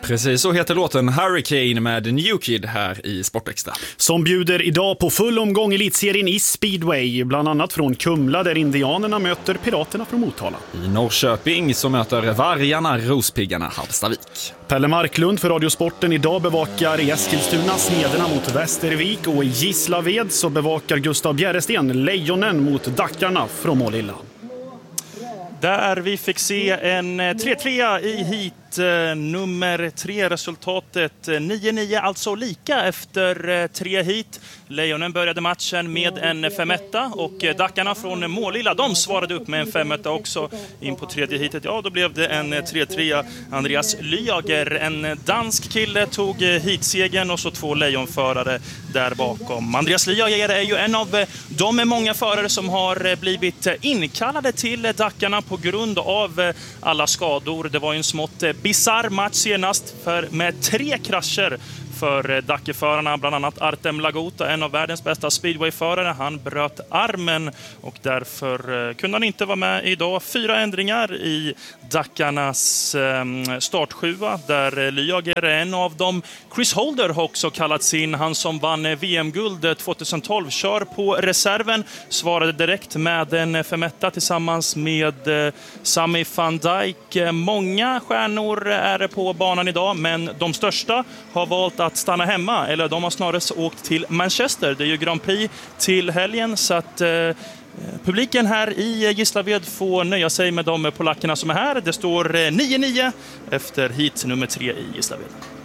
Precis, så heter låten Hurricane med New Kid här i Sportextra. Som bjuder idag på full omgång elitserien i speedway, bland annat från Kumla där indianerna möter piraterna från Motala. I Norrköping så möter vargarna Rospiggarna Hallstavik. Pelle Marklund för Radiosporten idag bevakar i Eskilstuna Smederna mot Västervik, och i Gislaved så bevakar Gustav Bjäresten Lejonen mot Dackarna från Målilla. Där vi fick se en 3-3 i hit nummer 3. Resultatet 9-9, alltså lika efter 3 hit. Lejonen började matchen med en 5-1 och Dackarna från Målilla, de svarade upp med en 5-1 också in på tredje hitet. Ja, då blev det en 3-3. Andreas Lyager, en dansk kille, tog hitsegen och så 2 lejonförare där bakom. Andreas Lyager är ju en av de många förare som har blivit inkallade till Dackarna på grund av alla skador. Det var ju en smått bizarr match senast med 3 krascher för Dackeförarna, bland annat Artem Lagota, en av världens bästa speedwayförare. Han bröt armen och därför kunde han inte vara med idag. 4 ändringar i Dackarnas startsjua, där Lyager är en av dem. Chris Holder har också kallats in, han som vann VM-guld 2012, kör på reserven, svarade direkt med en 5-1 tillsammans med Sami van Dijk. Många stjärnor är på banan idag, men de största har valt att stanna hemma, eller de har snarare åkt till Manchester. Det är ju Grand Prix till helgen, så att publiken här i Gislaved får nöja sig med de polackerna som är här. Det står 9-9 efter hit nummer 3 i Gislaved.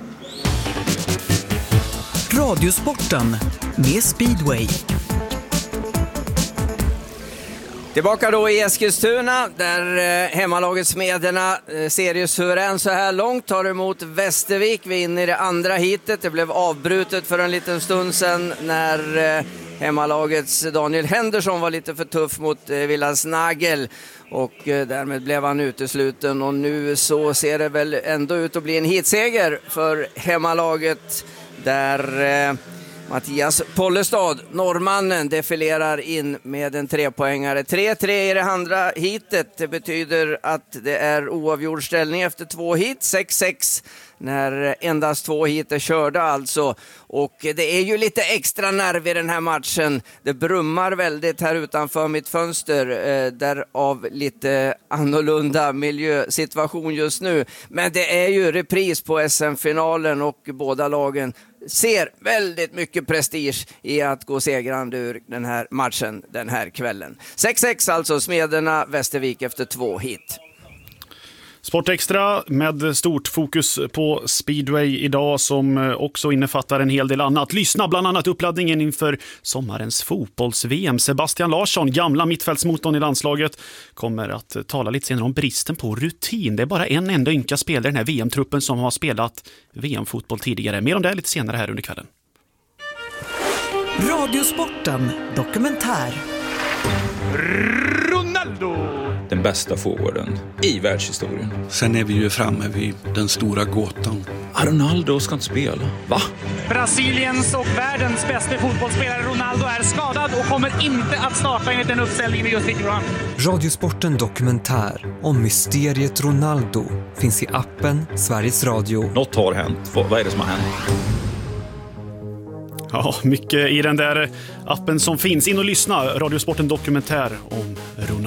Radiosporten med speedway. Tillbaka då i Eskilstuna där hemmalaget Smederna seriesuverän så här långt tar emot Västervik. Vi är inne i det andra hitet. Det blev avbrutet för en liten stund sedan när hemmalagets Daniel Henderson var lite för tuff mot Vilas Nagel och därmed blev han utesluten, och nu så ser det väl ändå ut att bli en hitseger för hemmalaget där Mattias Pollestad, norrmannen, defilerar in med en 3-poängare. 3-3 i det andra hitet. Det betyder att det är oavgjord ställning efter 2 hit. 6-6 när endast 2 hit är körda alltså. Och det är ju lite extra nerv i den här matchen. Det brummar väldigt här utanför mitt fönster. Därav lite annorlunda miljösituation just nu. Men det är ju repris på SM-finalen och båda lagen ser väldigt mycket prestige i att gå segrande ur den här matchen den här kvällen. 6-6 alltså, Smederna Västervik efter 2 hit. Sportextra med stort fokus på speedway idag, som också innefattar en hel del annat. Lyssna bland annat uppladdningen inför sommarens fotbolls-VM. Sebastian Larsson, gamla mittfältsmotorn i landslaget, kommer att tala lite senare om bristen på rutin. Det är bara en enda ynka spelare i den här VM-truppen som har spelat VM-fotboll tidigare. Mer om det lite senare här under kvällen. Radiosporten dokumentär. Ronaldo! Den bästa forwarden i världshistorien. Sen är vi ju framme vid den stora gåtan. Ronaldo ska inte spela. Va? Brasiliens och världens bästa fotbollsspelare Ronaldo är skadad och kommer inte att starta enligt den uppställningen vi just fick fram. Radiosporten dokumentär om mysteriet Ronaldo finns i appen Sveriges Radio. Något har hänt. Vad är det som har hänt? Ja, mycket i den där appen som finns. In och lyssna. Radiosporten dokumentär om Ronaldo.